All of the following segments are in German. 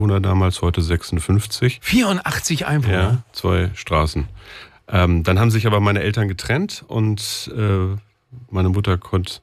Einwohner damals, heute 56. 84 Einwohner? Ja, 2 Straßen. Dann haben sich aber meine Eltern getrennt und meine Mutter konnte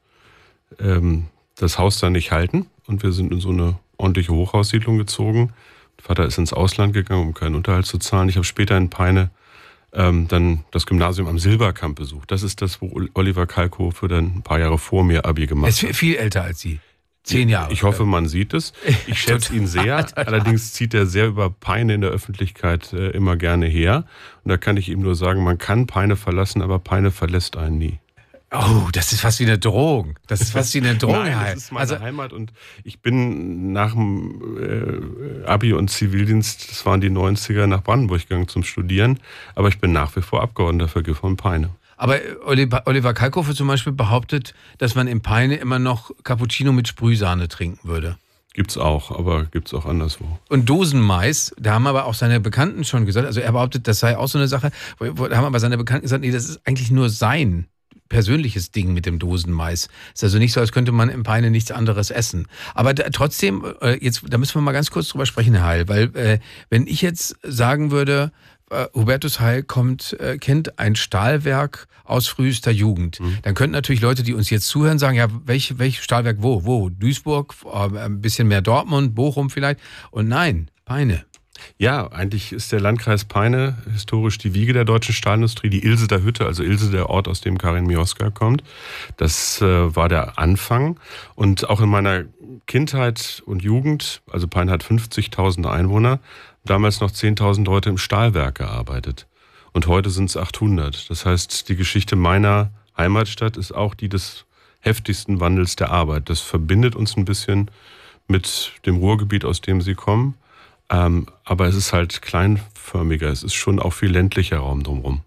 das Haus dann nicht halten und wir sind in so eine ordentliche Hochhaussiedlung gezogen. Vater ist ins Ausland gegangen, um keinen Unterhalt zu zahlen. Ich habe später in Peine dann das Gymnasium am Silberkamp besucht. Das ist das, wo Oliver Kalkofe dann ein paar Jahre vor mir Abi gemacht hat. Er ist viel älter als Sie. 10 Jahre. Ich hoffe, man sieht es. Ich schätze ihn sehr. Allerdings zieht er sehr über Peine in der Öffentlichkeit immer gerne her. Und da kann ich ihm nur sagen, man kann Peine verlassen, aber Peine verlässt einen nie. Oh, das ist fast wie eine Drohung. Das ist fast wie eine Drohung. Nein, das ist meine Heimat und ich bin nach dem Abi und Zivildienst, das waren die 90er, nach Brandenburg gegangen zum Studieren. Aber ich bin nach wie vor Abgeordneter für Gifhorn Peine. Aber Oliver Kalkofe zum Beispiel behauptet, dass man in Peine immer noch Cappuccino mit Sprühsahne trinken würde. Gibt's auch, aber gibt's auch anderswo. Und Dosenmais, da haben aber auch seine Bekannten schon gesagt, also er behauptet, das sei auch so eine Sache, da haben aber seine Bekannten gesagt, nee, das ist eigentlich nur sein persönliches Ding mit dem Dosenmais. Ist also nicht so, als könnte man in Peine nichts anderes essen. Aber trotzdem, da müssen wir mal ganz kurz drüber sprechen, Herr Heil, weil wenn ich jetzt sagen würde, Hubertus Heil kennt ein Stahlwerk aus frühester Jugend. Dann könnten natürlich Leute, die uns jetzt zuhören, sagen, ja, welch Stahlwerk wo? Wo? Duisburg, ein bisschen mehr Dortmund, Bochum vielleicht. Und nein, Peine. Ja, eigentlich ist der Landkreis Peine historisch die Wiege der deutschen Stahlindustrie, die Ilseter Hütte, also Ilse, der Ort, aus dem Karin Mioska kommt. Das war der Anfang. Und auch in meiner Kindheit und Jugend, also Peine hat 50.000 Einwohner, damals noch 10.000 Leute im Stahlwerk gearbeitet. Und heute sind es 800. Das heißt, die Geschichte meiner Heimatstadt ist auch die des heftigsten Wandels der Arbeit. Das verbindet uns ein bisschen mit dem Ruhrgebiet, aus dem sie kommen. Aber es ist halt kleinförmiger. Es ist schon auch viel ländlicher Raum drumherum.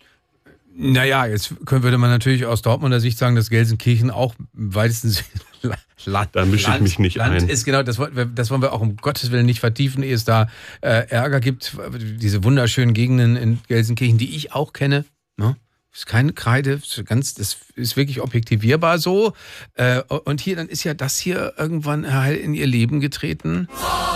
Naja, jetzt würde man natürlich aus Dortmunder Sicht sagen, dass Gelsenkirchen auch im weitesten Sinne Land. Da mische ich mich nicht ein. Ist genau, das wollen wir auch um Gottes Willen nicht vertiefen, ehe es da Ärger gibt. Diese wunderschönen Gegenden in Gelsenkirchen, die ich auch kenne, ne? Ist keine Kreide, das ist wirklich objektivierbar so. Und hier, dann ist ja das hier irgendwann in ihr Leben getreten.